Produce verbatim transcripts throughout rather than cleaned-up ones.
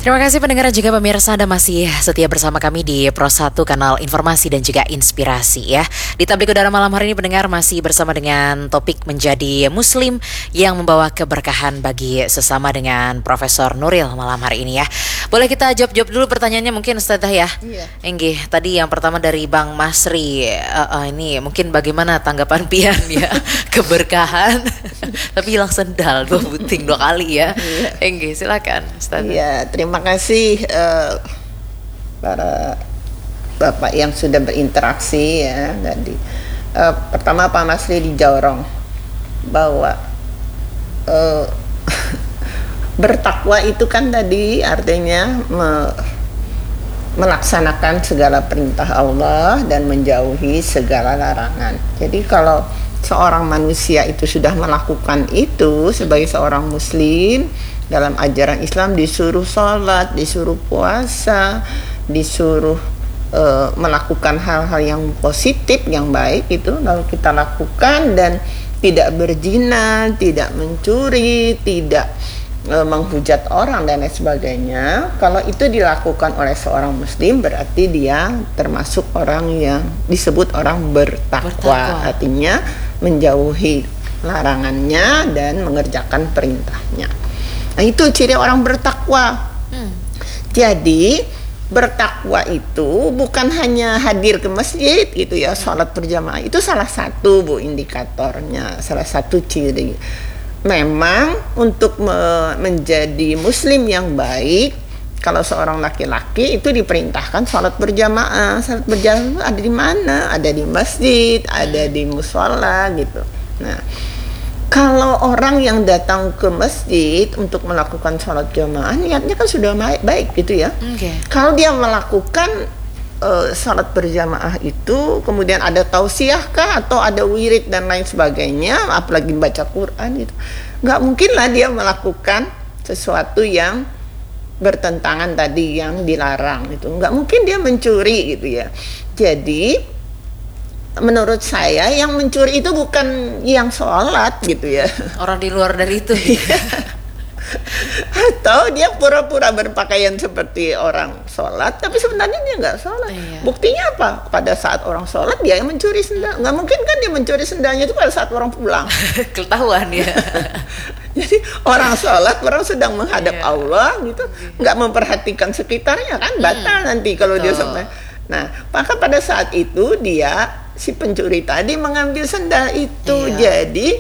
Terima kasih pendengar dan juga pemirsa, Anda masih setia bersama kami di Pro satu Kanal Informasi dan juga Inspirasi ya. Di Tablik Udara malam hari ini pendengar masih bersama dengan topik menjadi Muslim yang membawa keberkahan bagi sesama dengan Profesor Nuril malam hari ini ya. Boleh kita jawab-jawab dulu pertanyaannya mungkin Ustazah ya? Iya. Enggih, tadi yang pertama dari Bang Masri, uh, uh, ini mungkin bagaimana tanggapan Pian ya keberkahan tapi hilang sendal dua buting dua kali ya. Iya. Enggih, silakan Ustazah. Iya, terima kasih uh, para bapak yang sudah berinteraksi ya tadi. Uh, pertama Pak Masri dijorong bahwa uh, bertakwa itu kan tadi artinya me, melaksanakan segala perintah Allah dan menjauhi segala larangan. Jadi kalau seorang manusia itu sudah melakukan itu sebagai seorang muslim, dalam ajaran Islam disuruh sholat, disuruh puasa, disuruh uh, melakukan hal-hal yang positif, yang baik itu lalu kita lakukan dan tidak berzina, tidak mencuri, tidak uh, menghujat orang dan lain sebagainya. Kalau itu dilakukan oleh seorang muslim berarti dia termasuk orang yang disebut orang bertakwa, bertakwa. Artinya menjauhi larangannya dan mengerjakan perintahnya. Nah, itu ciri orang bertakwa. Hmm. Jadi bertakwa itu bukan hanya hadir ke masjid gitu ya, sholat berjamaah itu salah satu bu indikatornya, salah satu ciri. Memang untuk me- menjadi muslim yang baik, kalau seorang laki-laki itu diperintahkan sholat berjamaah. Sholat berjamaah ada di mana? Ada di masjid, ada di mushola gitu. Nah, kalau orang yang datang ke masjid untuk melakukan sholat jamaah, niatnya kan sudah baik, baik gitu ya. Okay. Kalau dia melakukan uh, sholat berjamaah itu, kemudian ada tausiah kah atau ada wirid dan lain sebagainya, apalagi baca Quran gitu, nggak mungkin lah dia melakukan sesuatu yang bertentangan tadi yang dilarang itu. Nggak mungkin dia mencuri gitu ya. Jadi menurut saya yang mencuri itu bukan yang sholat gitu ya. Orang di luar dari itu. Atau dia pura-pura berpakaian seperti orang sholat, tapi sebenarnya dia nggak sholat. Iya. Buktinya apa? Pada saat orang sholat dia yang mencuri sendal. Nggak mungkin kan dia mencuri sendalnya itu pada saat orang pulang. Ketahuan ya. Jadi orang sholat, orang sedang menghadap iya. Allah gitu, nggak memperhatikan sekitarnya kan batal hmm. nanti kalau Betul. Dia sampai. Nah, maka pada saat itu dia si pencuri tadi mengambil sendal itu. Iya. Jadi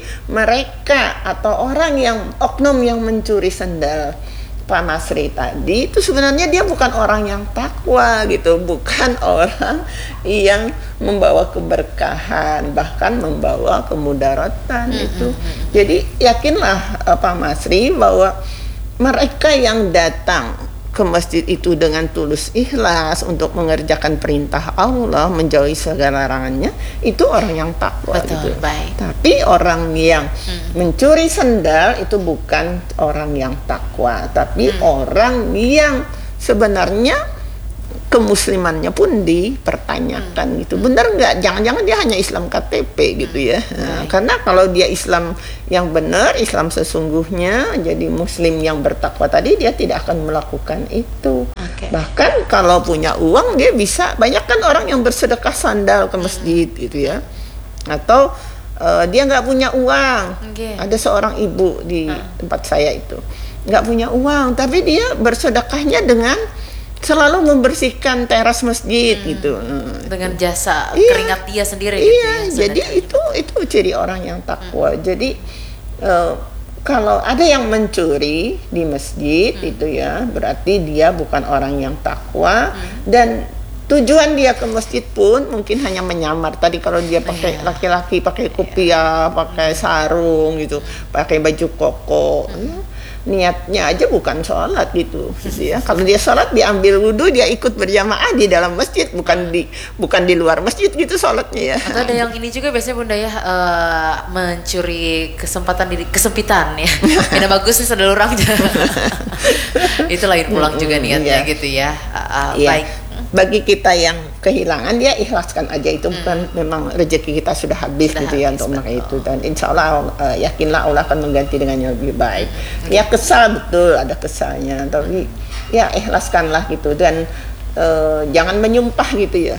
mereka atau orang yang oknum yang mencuri sendal Pak Masri tadi itu sebenarnya dia bukan orang yang takwa gitu, bukan orang yang membawa keberkahan, bahkan membawa kemudaratan mm-hmm. itu. Jadi yakinlah Pak Masri bahwa mereka yang datang ke masjid itu dengan tulus ikhlas untuk mengerjakan perintah Allah, menjauhi segala larangannya, itu orang yang takwa. Betul, gitu. Baik. Tapi orang yang hmm. mencuri sendal itu bukan orang yang takwa, tapi hmm. orang yang sebenarnya kemuslimannya pun dipertanyakan hmm. gitu. Benar nggak? Jangan-jangan dia hanya Islam K T P gitu ya. Nah, karena kalau dia Islam yang benar, Islam sesungguhnya, jadi muslim yang bertakwa tadi, dia tidak akan melakukan itu. Okay. Bahkan kalau punya uang dia bisa, banyak kan orang yang bersedekah sandal ke masjid hmm. gitu ya. Atau uh, dia nggak punya uang. Okay. Ada seorang ibu di hmm. tempat saya itu nggak punya uang, tapi dia bersedekahnya dengan selalu membersihkan teras masjid hmm, gitu dengan jasa iya, keringat dia sendiri iya, gitu ya, jadi itu itu ciri orang yang takwa. hmm. Jadi uh, kalau ada yang mencuri di masjid hmm. itu ya berarti dia bukan orang yang takwa. hmm. Dan tujuan dia ke masjid pun mungkin hanya menyamar. Tadi kalau dia pakai, iya. laki-laki pakai kopiah, iya. pakai sarung gitu, pakai baju koko, hmm. ya, niatnya aja bukan sholat gitu, gitu ya. Kalau dia sholat, dia ambil wudhu, dia ikut berjamaah di dalam masjid, bukan di bukan di luar masjid gitu sholatnya ya. Atau ada yang ini juga biasanya Bunda ya, uh, mencuri kesempatan di kesempitan ya. Ini bagus nih sandal orang. Itu lain pulang juga niatnya, iya. gitu ya. Uh, uh, iya. Baik. Bagi kita yang kehilangan, dia ikhlaskan aja, itu bukan memang rezeki kita sudah habis Sudah gitu ya habis, untuk mereka betul. itu, dan insya Allah uh, yakinlah Allah akan mengganti dengan yang lebih baik. Hmm. Ya kesal betul, ada kesalnya, tapi ya ikhlaskanlah gitu, dan uh, jangan menyumpah gitu ya.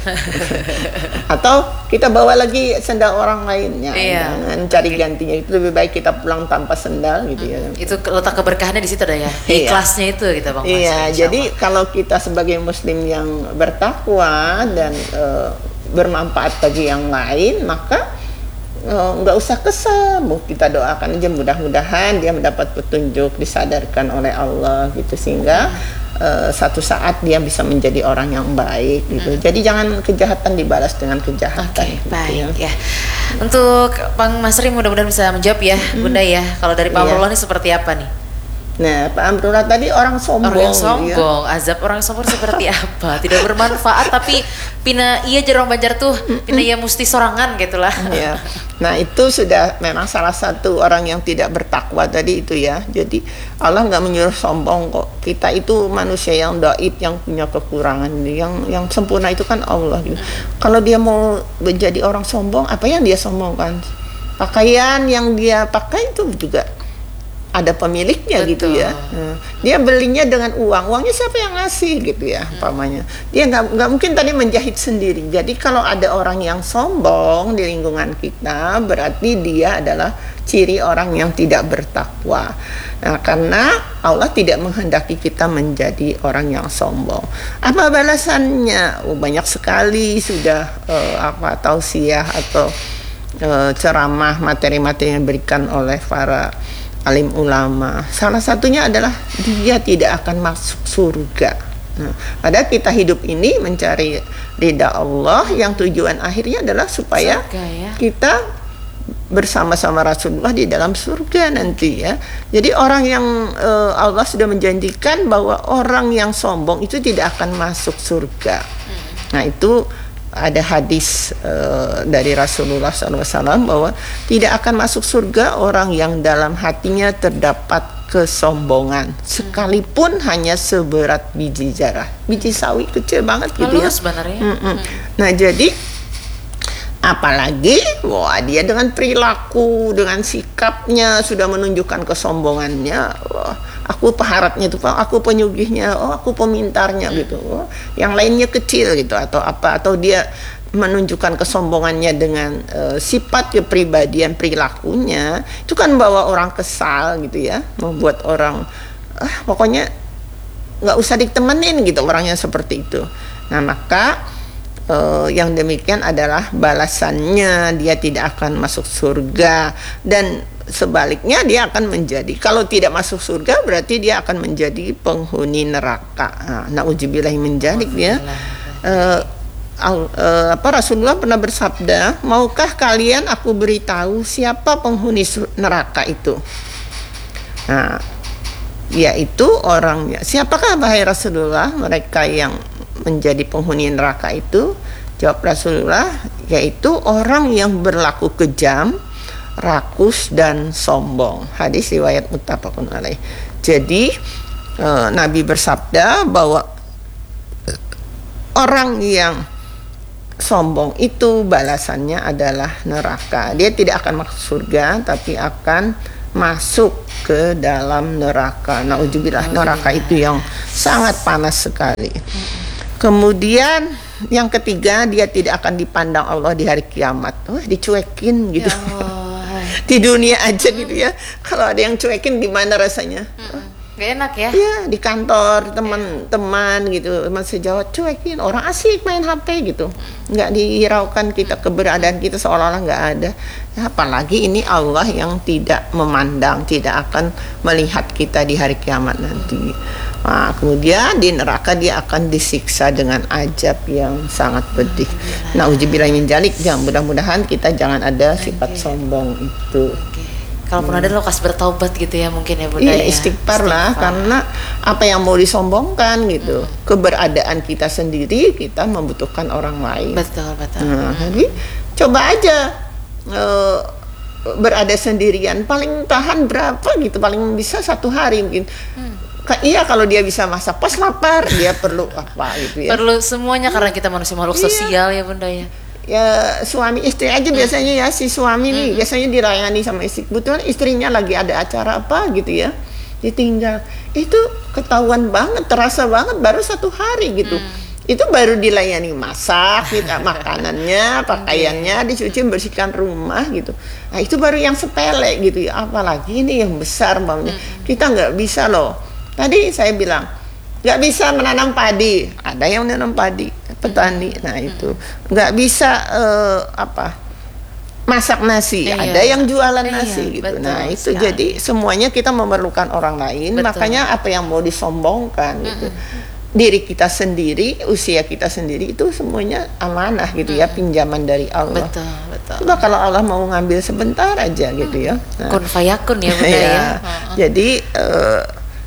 Atau kita bawa lagi sendal orang lainnya, Iya. jangan cari gantinya, itu lebih baik kita pulang tanpa sendal gitu ya. Itu letak keberkahannya di situ ada ya. Iya. Ikhlasnya itu gitu Bang Mas. Iya, Insya jadi Allah. kalau kita sebagai muslim yang bertakwa dan uh, bermanfaat bagi yang lain, maka uh, nggak usah kesal. Mau kita doakan aja, mudah-mudahan dia mendapat petunjuk, disadarkan oleh Allah gitu, sehingga uh, satu saat dia bisa menjadi orang yang baik gitu. Hmm. Jadi jangan kejahatan dibalas dengan kejahatan. Oke, gitu baik ya. ya. Untuk Bang Masri mudah-mudahan bisa menjawab ya, Bunda ya. Kalau dari Pak Iya. Amrullah ini seperti apa nih? Nah, Pak Amrullah tadi orang sombong. Orang yang gitu ya. sombong, azab orang sombong seperti apa? Tidak bermanfaat tapi pina iya jarang banjar tuh, pina iya mesti sorangan gitulah. Ya. Nah, itu sudah memang salah satu orang yang tidak bertakwa tadi itu ya. Jadi Allah nggak menyuruh sombong kok. Kita itu manusia yang dhaif, yang punya kekurangan. Yang yang sempurna itu kan Allah gitu. Kalau dia mau menjadi orang sombong, apa yang dia sombongkan? Pakaian yang dia pakai itu juga ada pemiliknya. Betul. Gitu ya. Nah, dia belinya dengan uang. Uangnya siapa yang ngasih gitu ya, umpamanya. Dia nggak nggak mungkin tadi menjahit sendiri. Jadi kalau ada orang yang sombong di lingkungan kita, berarti dia adalah ciri orang yang tidak bertakwa. Nah, karena Allah tidak menghendaki kita menjadi orang yang sombong. Apa balasannya? Oh, banyak sekali sudah uh, apa tausiah atau uh, ceramah, materi-materi yang diberikan oleh para alim ulama. Salah satunya adalah dia tidak akan masuk surga. Nah, padahal kita hidup ini mencari ridha Allah yang tujuan akhirnya adalah supaya Surga, ya. kita bersama-sama Rasulullah di dalam surga nanti ya. Jadi orang yang uh, Allah sudah menjanjikan bahwa orang yang sombong itu tidak akan masuk surga. Hmm. Nah, itu ada hadis uh, dari Rasulullah shallallahu alaihi wasallam bahwa tidak akan masuk surga orang yang dalam hatinya terdapat kesombongan, sekalipun hanya seberat biji zarah, biji sawi kecil banget gitu ya. Halus sebenarnya. Mm-mm. Nah, jadi apalagi wah dia dengan perilaku, dengan sikapnya sudah menunjukkan kesombongannya. Wah, aku peharapnya itu, aku penyugihnya, oh aku pemintarnya gitu. Oh, yang lainnya kecil gitu atau apa, atau dia menunjukkan kesombongannya dengan uh, sifat kepribadian perilakunya, itu kan bawa orang kesal gitu ya, membuat orang ah pokoknya nggak usah ditemenin gitu orangnya seperti itu. Nah, maka Uh, yang demikian adalah balasannya, dia tidak akan masuk surga, dan sebaliknya dia akan menjadi, kalau tidak masuk surga berarti dia akan menjadi penghuni neraka. Nah, na'udzubillahi min dzalik ya. Uh, uh, apa Rasulullah pernah bersabda, maukah kalian aku beritahu siapa penghuni neraka itu? Nah, yaitu orangnya. Siapakah wahai Rasulullah mereka yang menjadi penghuni neraka itu? Jawab Rasulullah, yaitu orang yang berlaku kejam, rakus dan sombong. Hadis riwayat muttafaqun alaih. Jadi eh, Nabi bersabda bahwa orang yang sombong itu balasannya adalah neraka. Dia tidak akan masuk surga, tapi akan masuk ke dalam neraka. Nauzubillah, neraka itu yang sangat panas sekali. Kemudian yang ketiga, dia tidak akan dipandang Allah di hari kiamat. Wah, dicuekin gitu. Ya Allah. Di dunia aja gitu ya. Kalau ada yang cuekin gimana rasanya? Gak enak ya? Ya, di kantor teman-teman gitu, teman sejawat cuekin, orang asik main H P gitu, nggak dihiraukan kita, keberadaan kita seolah-olah nggak ada. Ya, apalagi ini Allah yang tidak memandang, tidak akan melihat kita di hari kiamat nanti. Nah, kemudian di neraka dia akan disiksa dengan azab yang sangat pedih. Nauzubillahi min dzalik. Jangan, mudah-mudahan kita jangan ada sifat sombong itu. Kalaupun hmm. ada lo kas bertaubat gitu ya mungkin ya Bunda iya, ya. istighfar lah, karena apa yang mau disombongkan gitu. Hmm. Keberadaan kita sendiri, kita membutuhkan orang lain. Betul, betul. Nah, hmm. jadi coba aja uh, berada sendirian, paling tahan berapa gitu, paling bisa satu hari mungkin. Hmm. Ka- iya kalau dia bisa masak pas lapar dia perlu apa gitu ya. Perlu semuanya karena kita manusia makhluk Iya. sosial ya Bunda ya. Ya suami istri aja biasanya ya, si suami nih biasanya dilayani sama istri, kebetulan istrinya lagi ada acara apa gitu ya, ditinggal, itu ketahuan banget, terasa banget baru satu hari gitu. Itu baru dilayani masak gitu, makanannya, pakaiannya dicuci, bersihkan rumah gitu. Nah itu baru yang sepele gitu ya, apalagi ini yang besar maunya. Kita nggak bisa loh, tadi saya bilang nggak bisa menanam padi, ada yang menanam padi, petani, nah itu nggak bisa eh, apa masak nasi, Iya. ada yang jualan Iya, nasi gitu. betul Nah itu sekali. jadi semuanya kita memerlukan orang lain, Betul. makanya apa yang mau disombongkan gitu, diri kita sendiri, usia kita sendiri itu semuanya amanah gitu ya, pinjaman dari Allah. Betul, betul. Coba kalau Allah mau ngambil sebentar aja gitu ya. Nah, Kun fayakun ya Bunda ya. ya. Jadi eh,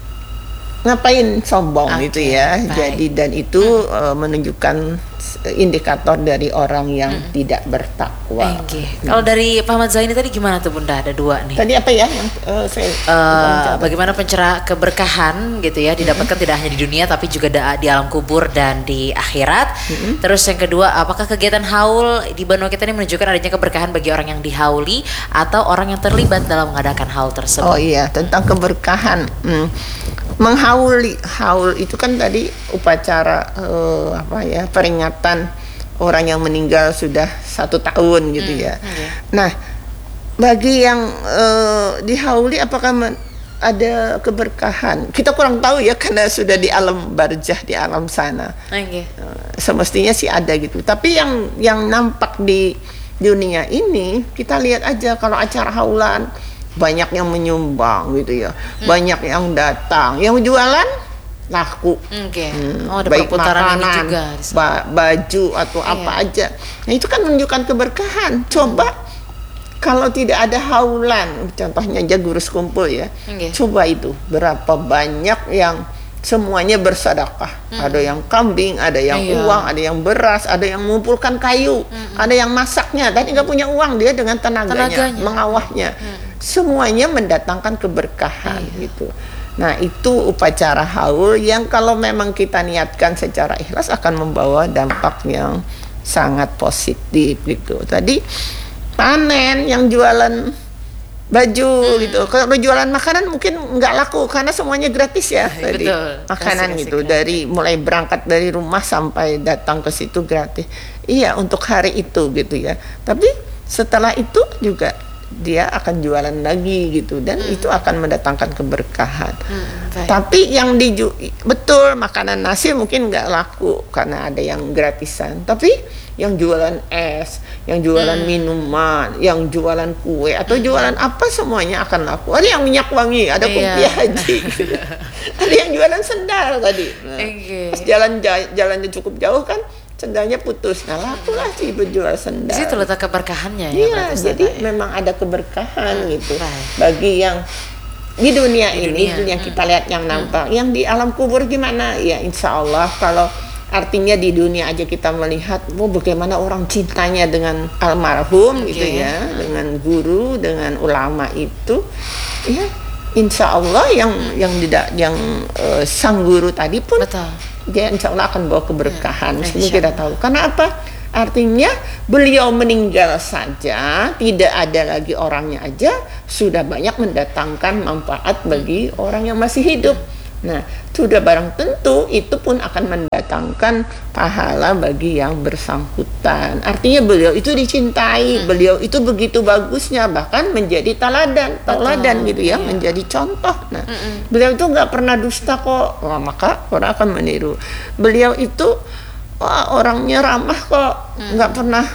ngapain sombong Oke, gitu ya. baik. Jadi dan itu eh, menunjukkan indikator dari orang yang tidak bertakwa. Oke. Kalau dari Pak Ahmad Zaini tadi gimana tuh Bunda? Ada dua nih. Tadi apa ya yang eh, saya Eh, bagaimana pencera keberkahan gitu ya didapatkan tidak hanya di dunia tapi juga da- di alam kubur dan di akhirat. Terus yang kedua, apakah kegiatan haul di Banua kita ini menunjukkan adanya keberkahan bagi orang yang dihauli atau orang yang terlibat dalam mengadakan haul tersebut? Oh iya, tentang keberkahan. Hmm. Menghauli, haul itu kan tadi upacara eh, apa ya, peringatan orang yang meninggal sudah satu tahun gitu ya. oke. Nah, bagi yang eh, dihauli apakah men- ada keberkahan? Kita kurang tahu ya karena sudah di alam barzah, di alam sana. Oke. Eh, semestinya sih ada gitu. Tapi yang yang nampak di dunia ini kita lihat aja kalau acara haulan banyak yang menyumbang gitu ya, banyak yang datang, yang jualan laku. Oke. Hmm, Oh, ada baik perputaran ini makanan, juga di sana. ba- baju atau apa Iya. aja. Nah itu kan menunjukkan keberkahan. Coba kalau tidak ada haulan, contohnya aja gurus kumpul ya. Oke. Coba itu berapa banyak yang semuanya bersedekah. Ada yang kambing, ada yang Iya. uang, ada yang beras, ada yang mengumpulkan kayu, ada yang masaknya. Tadi nggak punya uang, dia dengan tenaganya, Tenaganya. mengawahnya. Semuanya mendatangkan keberkahan gitu. Nah itu upacara haul yang kalau memang kita niatkan secara ikhlas akan membawa dampak yang sangat positif gitu. Tadi panen yang jualan baju gitu, kalau jualan makanan mungkin nggak laku karena semuanya gratis ya tadi. Betul. Makanan Kasih-kasih gitu gratis. dari mulai berangkat dari rumah sampai datang ke situ gratis. Iya untuk hari itu gitu ya. Tapi setelah itu juga dia akan jualan lagi gitu dan itu akan mendatangkan keberkahan. baik. Tapi yang diju betul makanan nasi mungkin nggak laku karena ada yang gratisan. Tapi yang jualan es, yang jualan minuman, yang jualan kue atau jualan apa semuanya akan laku. Ada yang minyak wangi, ada Iya. kopiah haji, gitu. Ada yang jualan sendal tadi. Nah, Oke. pas jalan jalannya cukup jauh kan sendalnya putus. Nah lakulah sih berjual Di sendal. situ letak keberkahannya ya. Iya, berarti, Ustazah, jadi ya? memang ada keberkahan gitu baik. bagi yang di dunia Di ini, dunia, yang kita lihat yang nampak, yang di alam kubur gimana? Ya insya Allah kalau artinya di dunia aja kita melihat, oh bagaimana orang cintanya dengan almarhum Oke. gitu ya, dengan guru, dengan ulama itu, ya insya Allah yang yang tidak yang eh, sang guru tadi pun Betul. dia insya Allah akan bawa keberkahan. Ya, Meskipun insya kita tahu. Karena apa? Artinya beliau meninggal saja, tidak ada lagi orangnya aja, sudah banyak mendatangkan manfaat bagi orang yang masih hidup. Nah, sudah barang tentu itu pun akan mendatangkan pahala bagi yang bersangkutan. Artinya beliau itu dicintai, beliau itu begitu bagusnya, bahkan menjadi teladan, teladan gitu ya, iya. menjadi contoh. Nah, beliau itu nggak pernah dusta kok, wah, maka orang akan meniru. Beliau itu wah, orangnya ramah kok, nggak pernah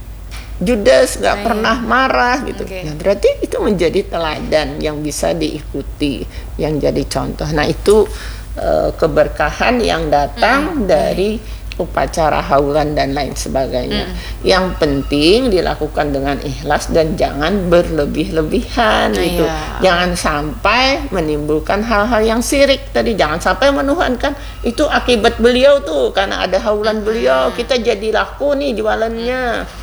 judes, nggak Baik. pernah marah gitu. Oke. Nah, berarti itu menjadi teladan yang bisa diikuti, yang jadi contoh. Nah itu eh, keberkahan yang datang dari upacara haulan dan lain sebagainya. Yang penting dilakukan dengan ikhlas dan jangan berlebih-lebihan gitu. Iya. Jangan sampai menimbulkan hal-hal yang syirik tadi. Jangan sampai menuhankan itu akibat beliau tuh karena ada haulan beliau kita jadi laku nih jualannya.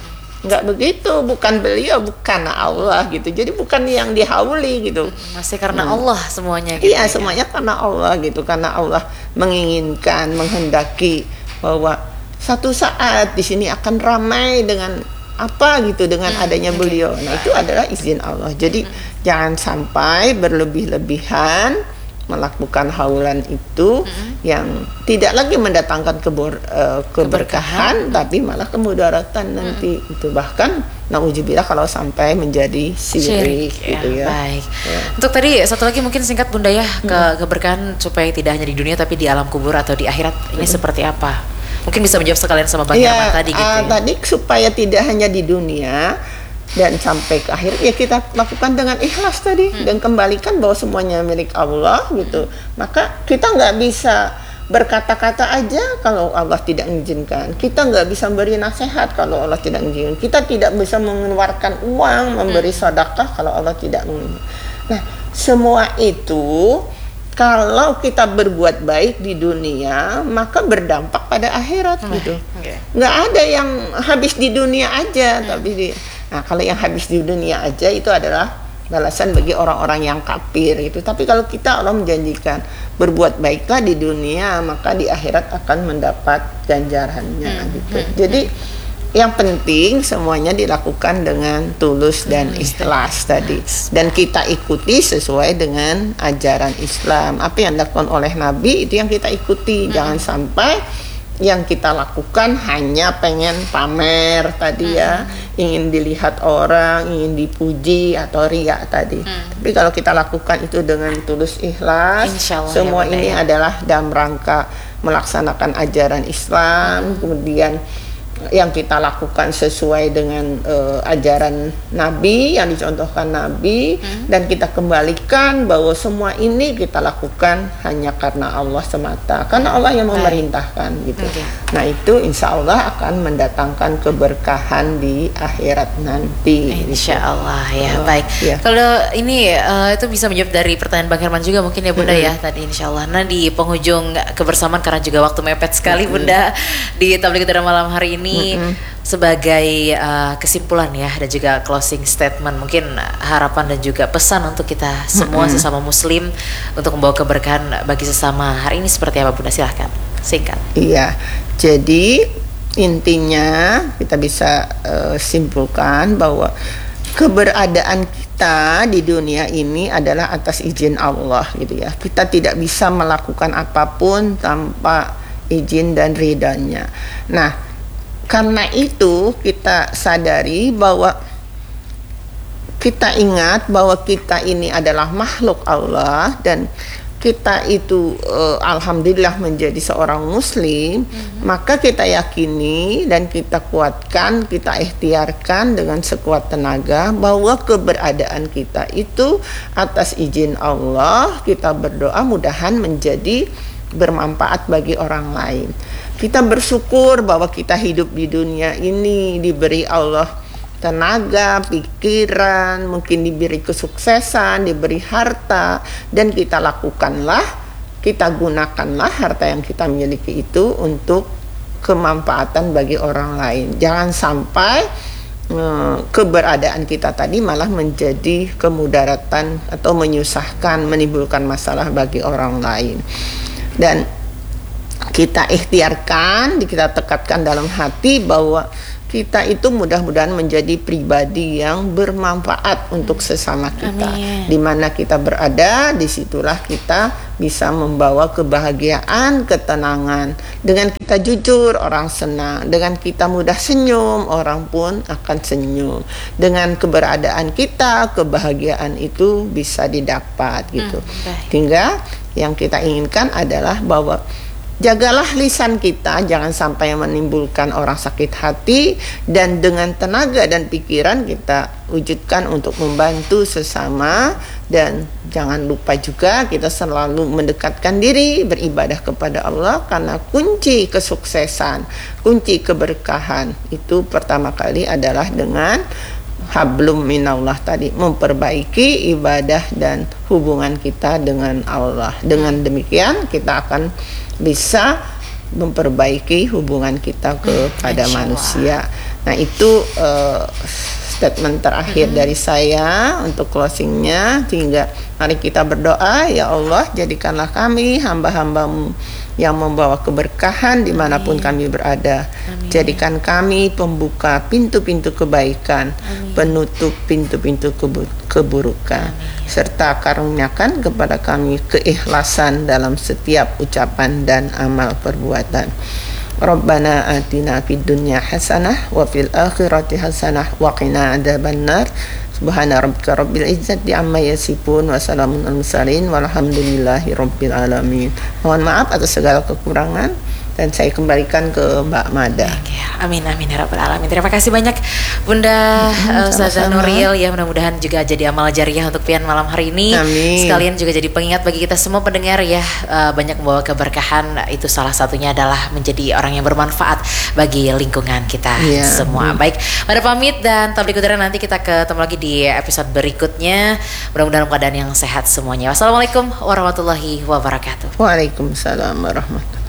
nggak begitu, bukan beliau, bukan Allah gitu. Jadi bukan yang dihauli gitu. Masih karena Hmm. Allah semuanya gitu. Iya, ya. semuanya karena Allah gitu. Karena Allah menginginkan, menghendaki bahwa satu saat di sini akan ramai dengan apa gitu, dengan Hmm, adanya oke. beliau. Nah, itu adalah izin Allah. Jadi jangan sampai berlebih-lebihan melakukan haulan itu yang tidak lagi mendatangkan kebor, eh, keberkahan, tapi malah kemudaratan nanti itu. Bahkan nauzubillah kalau sampai menjadi syirik gitu ya. Baik. Ya. Untuk tadi satu lagi mungkin singkat Bunda ya, ke keberkahan supaya tidak hanya di dunia tapi di alam kubur atau di akhirat ini seperti apa? Mungkin bisa menjawab sekalian sama Bang Iya, Herman tadi gitu. ah, ya. tadi supaya tidak hanya di dunia dan sampai ke akhir, ya kita lakukan dengan ikhlas tadi dan kembalikan bahwa semuanya milik Allah gitu. Maka kita nggak bisa berkata-kata aja kalau Allah tidak mengizinkan. Kita nggak bisa beri nasihat kalau Allah tidak mengizinkan. Kita tidak bisa mengeluarkan uang memberi sedekah kalau Allah tidak mengizinkan. Nah, semua itu kalau kita berbuat baik di dunia maka berdampak pada akhirat gitu. Oke. Nggak ada yang habis di dunia aja, tapi di nah kalau yang habis di dunia aja itu adalah balasan bagi orang-orang yang kafir itu. Tapi kalau kita, Allah menjanjikan berbuat baiklah di dunia maka di akhirat akan mendapat ganjarannya gitu. Jadi yang penting semuanya dilakukan dengan tulus dan ikhlas tadi, dan kita ikuti sesuai dengan ajaran Islam. Apa yang dilakukan oleh Nabi itu yang kita ikuti. Jangan sampai yang kita lakukan hanya pengen pamer tadi ya, ingin dilihat orang, ingin dipuji atau riya tadi. Tapi kalau kita lakukan itu dengan tulus ikhlas, Insya Allah semua ya, Bunda, ini ya. adalah dalam rangka melaksanakan ajaran Islam, kemudian yang kita lakukan sesuai dengan uh, ajaran Nabi yang dicontohkan Nabi, hmm. dan kita kembalikan bahwa semua ini kita lakukan hanya karena Allah semata, karena Allah yang memerintahkan gitu. Okay. Nah itu insya Allah akan mendatangkan keberkahan di akhirat nanti. Insya Allah ya. Oh, Baik. ya. Kalau ini uh, itu bisa menjawab dari pertanyaan Bang Herman juga mungkin ya Bunda ya tadi Insya Allah. Nah di penghujung kebersamaan karena juga waktu mepet sekali Bunda di Tabligh Utara malam hari ini. Mm-hmm. Sebagai uh, kesimpulan ya dan juga closing statement, mungkin harapan dan juga pesan untuk kita semua mm-hmm. sesama muslim untuk membawa keberkahan bagi sesama hari ini seperti apa Bunda, silahkan singkat. Iya, jadi intinya kita bisa uh, simpulkan bahwa keberadaan kita di dunia ini adalah atas izin Allah gitu ya. Kita tidak bisa melakukan apapun tanpa izin dan ridhanya. Nah, karena itu kita sadari bahwa kita ingat bahwa kita ini adalah makhluk Allah dan kita itu uh, alhamdulillah menjadi seorang muslim, mm-hmm. maka kita yakini dan kita kuatkan, kita ikhtiarkan dengan sekuat tenaga bahwa keberadaan kita itu atas izin Allah. Kita berdoa mudahan menjadi bermanfaat bagi orang lain. Kita bersyukur bahwa kita hidup di dunia ini diberi Allah tenaga, pikiran, mungkin diberi kesuksesan, diberi harta, dan kita lakukanlah, kita gunakanlah harta yang kita miliki itu untuk kemanfaatan bagi orang lain. Jangan sampai eh, keberadaan kita tadi malah menjadi kemudaratan atau menyusahkan, menimbulkan masalah bagi orang lain. Dan kita ikhtiarkan, kita tekatkan dalam hati bahwa kita itu mudah-mudahan menjadi pribadi yang bermanfaat untuk sesama kita. Amin. Di mana kita berada, disitulah kita bisa membawa kebahagiaan, ketenangan. Dengan kita jujur, orang senang. Dengan kita mudah senyum, orang pun akan senyum. Dengan keberadaan kita, kebahagiaan itu bisa didapat gitu. Hmm, Hingga yang kita inginkan adalah bahwa jagalah lisan kita, jangan sampai menimbulkan orang sakit hati, dan dengan tenaga dan pikiran kita wujudkan untuk membantu sesama. Dan jangan lupa juga kita selalu mendekatkan diri beribadah kepada Allah, karena kunci kesuksesan, kunci keberkahan itu pertama kali adalah dengan hablum minallah tadi, memperbaiki ibadah dan hubungan kita dengan Allah. Dengan demikian kita akan bisa memperbaiki hubungan kita kepada manusia. Nah itu uh, statement terakhir mm-hmm. dari saya untuk closingnya. Sehingga mari kita berdoa, ya Allah jadikanlah kami hamba-hambamu yang membawa keberkahan dimanapun Amin. Kami berada. Amin. Jadikan kami pembuka pintu-pintu kebaikan, Amin. Penutup pintu-pintu kebu- keburukan, Amin. Serta karuniakan kepada kami keikhlasan dalam setiap ucapan dan amal perbuatan. Rabbana atina fid dunya hasanah wa fil akhirati hasanah wa qina adzabannar. Subhana rabbika rabbil izzati amma yasifun wa salamun al mursalin walhamdulillahi rabbil alamin. Mohon maaf atas segala kekurangan dan saya kembalikan ke Mbak Mada. Oke, amin amin ya rabbal alamin. Terima kasih banyak Bunda hmm, Ustazah Nuril ya, mudah-mudahan juga jadi amal jariah untuk Pian malam hari ini. Amin. Sekalian juga jadi pengingat bagi kita semua pendengar ya, uh, banyak membawa keberkahan, itu salah satunya adalah menjadi orang yang bermanfaat bagi lingkungan kita yeah. semua. Baik, pada pamit dan tablik udara, nanti kita ketemu lagi di episode berikutnya. Mudah-mudahan keadaan yang sehat semuanya. Wassalamualaikum warahmatullahi wabarakatuh. Waalaikumsalam warahmatullahi wabarakatuh.